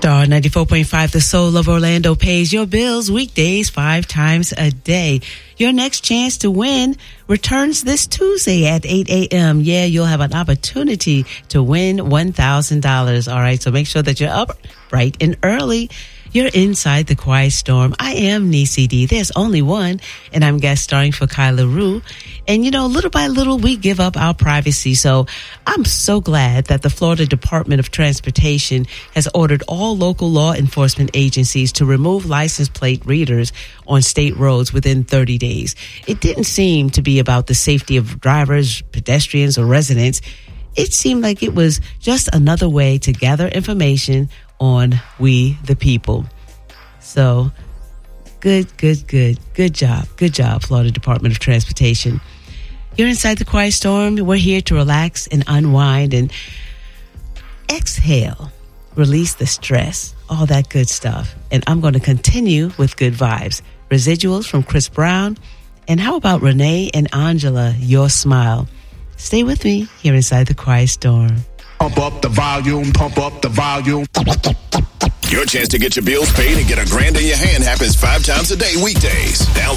Star 94.5, the soul of Orlando, pays your bills weekdays 5 times a day. Your next chance to win returns this Tuesday at 8 a.m. Yeah, you'll have an opportunity to win $1,000. All right, so make sure that you're up bright and early. You're inside the Quiet Storm. I am Niecy D. There's only one, and I'm guest starring for Kyla Rue. And, you know, little by little, we give up our privacy. So I'm so glad that the Florida Department of Transportation has ordered all local law enforcement agencies to remove license plate readers on state roads within 30 days. It didn't seem to be about the safety of drivers, pedestrians, or residents. It seemed like it was just another way to gather information on we the people. So good job, Florida Department of Transportation. You're inside the Quiet Storm. We're here to relax and unwind and exhale, release the stress, all that good stuff. And I'm going to continue with good vibes. Residuals from Chris Brown. And how about Renee and Angela, Your Smile? Stay with me here inside the Quiet Storm. Pump up the volume, pump up the volume. Your chance to get your bills paid and get $1,000 in your hand happens 5 times a day weekdays. Download